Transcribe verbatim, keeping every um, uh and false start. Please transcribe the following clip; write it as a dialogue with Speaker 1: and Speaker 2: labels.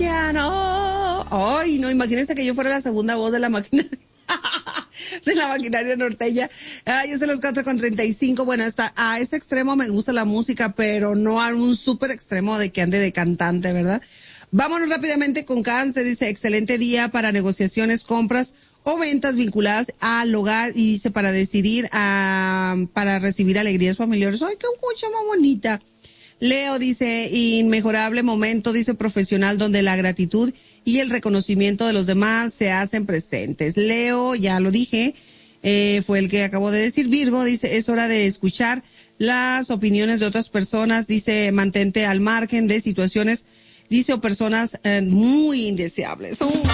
Speaker 1: Ya no. Ay, no, imagínense que yo fuera la segunda voz de la maquinaria. De la maquinaria norteña. Ay, es a las cuatro con treinta y cinco. Bueno, hasta a ese extremo me gusta la música, pero no a un súper extremo de que ande de cantante, ¿verdad? Vámonos rápidamente con Cáncer. Dice, excelente día para negociaciones, compras o ventas vinculadas al hogar, y dice para decidir, a, para recibir alegrías familiares. Ay, qué mucha más bonita. Leo dice, inmejorable momento, dice profesional, donde la gratitud y el reconocimiento de los demás se hacen presentes. Leo, ya lo dije, eh, fue el que acabo de decir. Virgo dice, es hora de escuchar las opiniones de otras personas, dice, mantente al margen de situaciones, dice, o personas eh, muy indeseables. Uh.